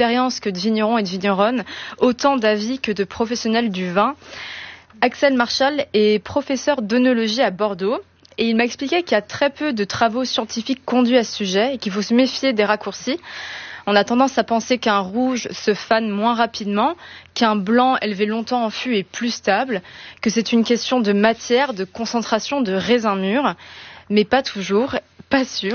d'expérience que de vignerons et de vigneronnes, autant d'avis que de professionnels du vin. Axel Marchal est professeur d'œnologie à Bordeaux. Et il m'a expliqué qu'il y a très peu de travaux scientifiques conduits à ce sujet et qu'il faut se méfier des raccourcis. On a tendance à penser qu'un rouge se fane moins rapidement, qu'un blanc élevé longtemps en fût est plus stable, que c'est une question de matière, de concentration, de raisin mûr. Mais pas toujours, pas sûr.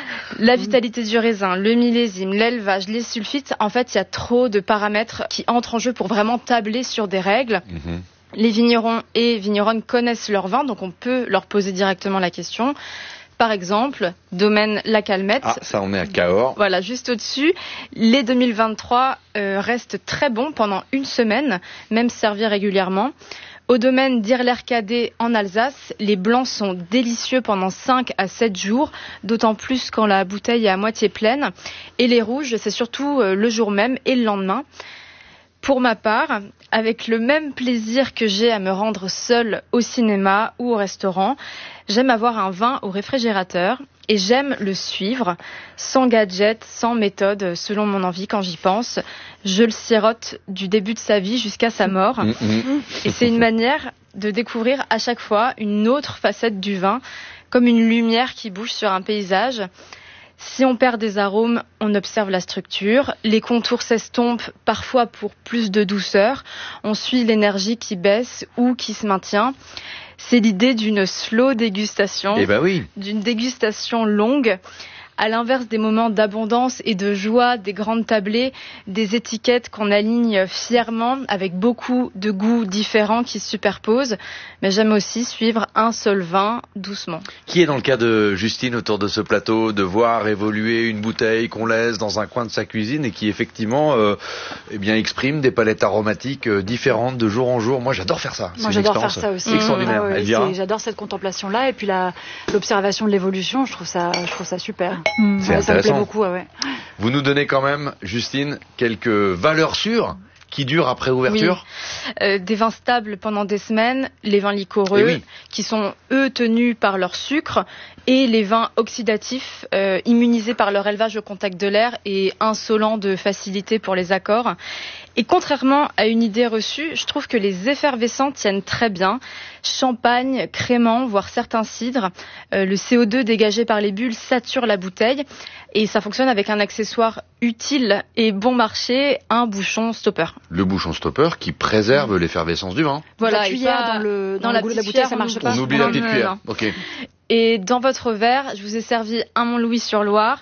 La vitalité du raisin, le millésime, l'élevage, les sulfites, en fait, il y a trop de paramètres qui entrent en jeu pour vraiment tabler sur des règles. Les vignerons et vigneronnes connaissent leur vin, donc on peut leur poser directement la question. Par exemple, domaine La Calmette. Ah, ça on est à Cahors. Voilà, juste au-dessus. Les 2023 restent très bons pendant une semaine, même servis régulièrement. Au domaine d'Irler-Cadet en Alsace, les blancs sont délicieux pendant 5 à 7 jours, d'autant plus quand la bouteille est à moitié pleine. Et les rouges, c'est surtout le jour même et le lendemain. Pour ma part, avec le même plaisir que j'ai à me rendre seule au cinéma ou au restaurant, j'aime avoir un vin au réfrigérateur et j'aime le suivre, sans gadget, sans méthode, selon mon envie quand j'y pense. Je le sirote du début de sa vie jusqu'à sa mort. Et c'est une manière de découvrir à chaque fois une autre facette du vin, comme une lumière qui bouge sur un paysage. Si on perd des arômes, on observe la structure. Les contours s'estompent, parfois pour plus de douceur. On suit l'énergie qui baisse ou qui se maintient. C'est l'idée d'une slow dégustation, d'une dégustation longue. À l'inverse des moments d'abondance et de joie, des grandes tablées, des étiquettes qu'on aligne fièrement avec beaucoup de goûts différents qui se superposent. Mais j'aime aussi suivre un seul vin doucement. Qui est dans le cas de Justine autour de ce plateau, de voir évoluer une bouteille qu'on laisse dans un coin de sa cuisine et qui effectivement exprime des palettes aromatiques différentes de jour en jour. Moi j'adore faire ça. Moi j'adore faire ça aussi. Extraordinaire. J'adore cette contemplation-là et puis l'observation de l'évolution, je trouve ça super. C'est intéressant. Ça me plaît beaucoup, ouais. Vous nous donnez quand même, Justine, quelques valeurs sûres qui durent après ouverture. Oui. Des vins stables pendant des semaines, les vins liquoreux qui sont eux tenus par leur sucre et les vins oxydatifs immunisés par leur élevage au contact de l'air et insolents de facilité pour les accords. Et contrairement à une idée reçue, je trouve que les effervescents tiennent très bien. Champagne, crément, voire certains cidres. Le CO2 dégagé par les bulles sature la bouteille et ça fonctionne avec un accessoire utile et bon marché, un bouchon stopper. Le bouchon stopper qui préserve l'effervescence du vin. Voilà, la cuillère dans la goulot de la bouteille, ça marche pas. On oublie la petite cuillère. Ok. Et dans votre verre, je vous ai servi un Montlouis-sur-Loire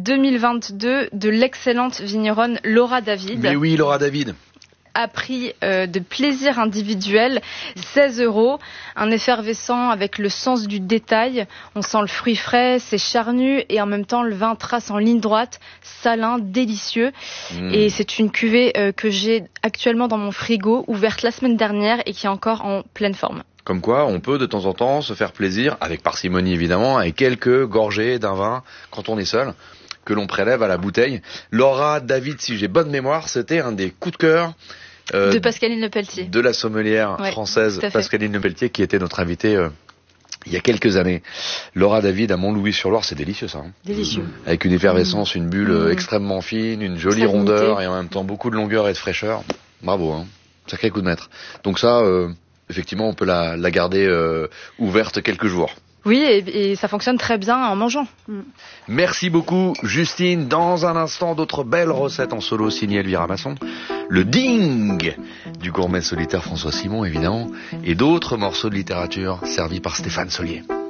2022 de l'excellente vigneronne Laura David. Mais oui, Laura David. À prix de plaisir individuel, 16 €, un effervescent avec le sens du détail. On sent le fruit frais, c'est charnu et en même temps le vin trace en ligne droite, salin, délicieux. Et c'est une cuvée que j'ai actuellement dans mon frigo, ouverte la semaine dernière et qui est encore en pleine forme. Comme quoi, on peut de temps en temps se faire plaisir, avec parcimonie évidemment, avec quelques gorgées d'un vin quand on est seul, que l'on prélève à la bouteille. Laura David, si j'ai bonne mémoire, c'était un des coups de cœur de Pascaline Lepelletier, de la sommelière française Pascaline Lepelletier, qui était notre invitée il y a quelques années. Laura David à Montlouis-sur-Loire, c'est délicieux ça. Délicieux. Avec une effervescence, une bulle extrêmement fine, une jolie rondeur et en même temps beaucoup de longueur et de fraîcheur. Bravo, hein. Sacré coup de maître. Donc ça, effectivement, on peut la garder ouverte quelques jours. Oui, et ça fonctionne très bien en mangeant. Merci beaucoup, Justine. Dans un instant, d'autres belles recettes en solo signées Elvira Masson. Le ding du gourmet solitaire François Simon, évidemment. Et d'autres morceaux de littérature servis par Stéphane Solier.